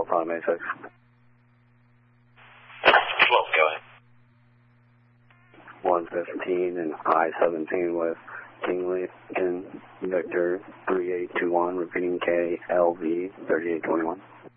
Alpha May 6. 12, go ahead. 115 and I-17 with Kingley in Victor 3821, repeating KLV 3821.